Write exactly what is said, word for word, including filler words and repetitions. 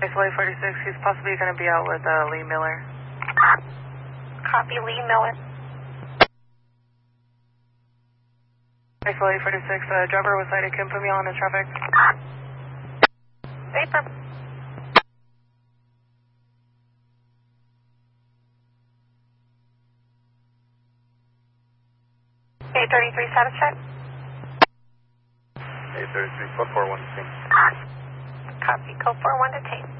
Flight forty-six, he's possibly going to be out with uh, Lee Miller. Copy, Lee Miller. Flight forty-six, uh, driver was sighted. Can put me on in traffic. Vapor. eight thirty-three satisfied? eight thirty-three, code four one to team. Copy, code four one to team.